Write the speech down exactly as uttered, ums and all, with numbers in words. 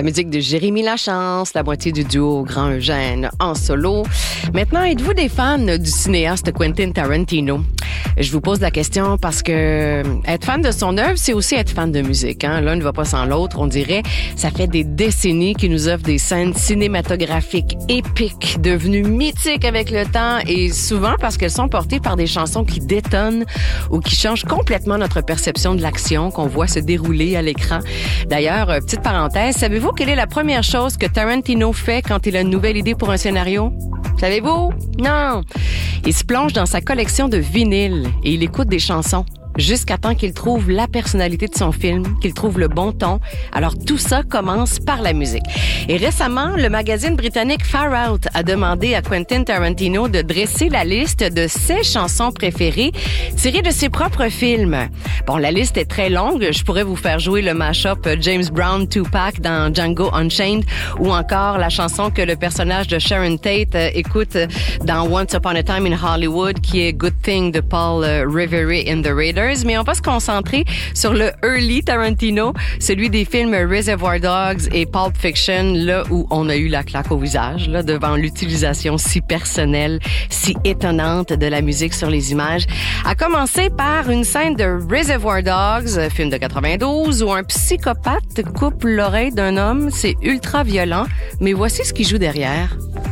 La musique de Jérémy Lachance, la moitié du duo Grand Eugène en solo. Maintenant, êtes-vous des fans du cinéaste Quentin Tarantino? Je vous pose la question parce que être fan de son œuvre, c'est aussi être fan de musique. Hein? L'un ne va pas sans l'autre, on dirait. Ça fait des décennies qu'il nous offre des scènes cinématographiques épiques, devenues mythiques avec le temps et souvent parce qu'elles sont portées par des chansons qui détonnent ou qui changent complètement notre perception de l'action qu'on voit se dérouler à l'écran. D'ailleurs, petite parenthèse, savez-vous quelle est la première chose que Tarantino fait quand il a une nouvelle idée pour un scénario? Savez-vous? Non! Il se plonge dans sa collection de vinyles et il écoute des chansons jusqu'à temps qu'il trouve la personnalité de son film, qu'il trouve le bon ton. Alors tout ça commence par la musique. Et récemment, le magazine britannique Far Out a demandé à Quentin Tarantino de dresser la liste de ses chansons préférées tirées de ses propres films. Bon, la liste est très longue. Je pourrais vous faire jouer le mash-up James Brown Tupac dans Django Unchained ou encore la chanson que le personnage de Sharon Tate euh, écoute dans Once Upon a Time in Hollywood qui est Good Thing de Paul euh, Revere in the Raiders. Mais on va se concentrer sur le early Tarantino, celui des films Reservoir Dogs et Pulp Fiction, là où on a eu la claque au visage, là, devant l'utilisation si personnelle, si étonnante de la musique sur les images. À commencer par une scène de Reservoir Dogs, film de quatre-vingt-douze, où un psychopathe coupe l'oreille d'un homme. C'est ultra violent, mais voici ce qui joue derrière.